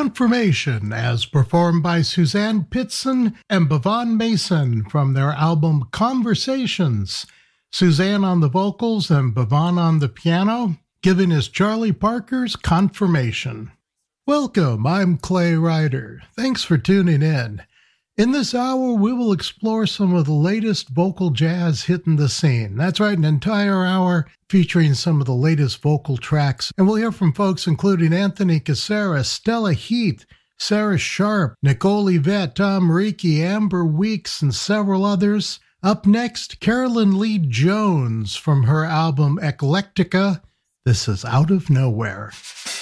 Confirmation, as performed by Suzanne Pitson and Bevon Mason from their album Conversations. Suzanne on the vocals and Bevon on the piano, giving us Charlie Parker's Confirmation. Welcome, I'm Clay Ryder. Thanks for tuning in. In this hour, we will explore some of the latest vocal jazz hitting the scene. That's right, an entire hour featuring some of the latest vocal tracks. And we'll hear from folks including Anthony Caceres, Stella Heath, Sarah Sharp, Nicole Yvette, Tom Ricci, Amber Weeks, and several others. Up next, Carolyn Lee Jones from her album Eclectica. This is Out of Nowhere.